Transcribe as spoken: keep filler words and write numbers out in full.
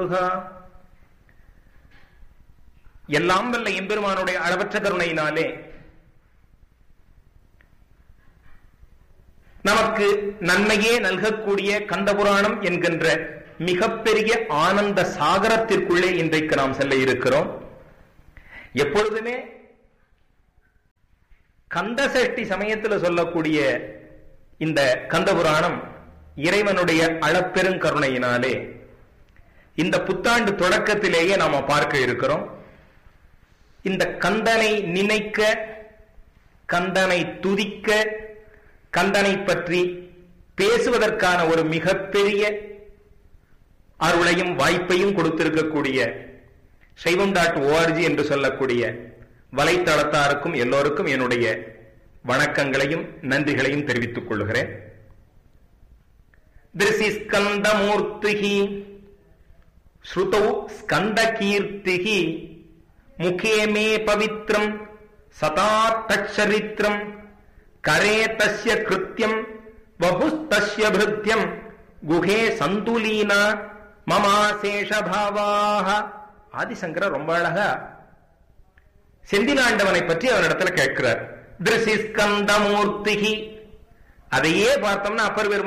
முருகா. எல்லாம் வல்ல எம்பெருமானுடைய அளவற்ற கருணையினாலே நமக்கு நன்மையே நல்கக்கூடிய கந்தபுராணம் என்கின்ற மிகப்பெரிய ஆனந்த சாகரத்திற்குள்ளே இன்றைக்கு நாம் செல்ல இருக்கிறோம். எப்பொழுதுமே கந்தசஷ்டி சமயத்தில் சொல்லக்கூடிய இந்த கந்தபுராணம் இறைவனுடைய அளப்பெருங்கருணையினாலே இந்த புத்தாண்டு தொடக்கத்திலேயே நாம பார்க்க இருக்கிறோம். இந்த கந்தனை நினைக்க, கந்தனை துதிக்க, கந்தனை பற்றி பேசுவதற்கான ஒரு மிகப்பெரிய அருளையும் வாய்ப்பையும் கொடுத்திருக்கக்கூடிய சைவம் டாட் ஓஆர்ஜி என்று சொல்லக்கூடிய வலைத்தளத்தாருக்கும் எல்லோருக்கும் என்னுடைய வணக்கங்களையும் நன்றிகளையும் தெரிவித்துக் கொள்கிறேன். திருசி ஸ்கந்தமூர்த்திஹி ஸ்ருதௌ ஸ்கந்தகீர்த்திஹி முகே மே பவித்ரம் சதா தச்சரித்ரம் கரே தஸ்ய கிருத்யம் வபுஸ்தஸ்ய பிருத்யம் குஹே சந்துலீனா மமாசேஷபாவாஹ. ஆதிசங்கரர் ரொம்ப அழகா செந்திலாண்டவனை பற்றி அவனிடத்துல கேட்கிறார். திருசி ஸ்கந்தமூர்த்திஹி. அதையே பார்த்தோம்னா அப்பர்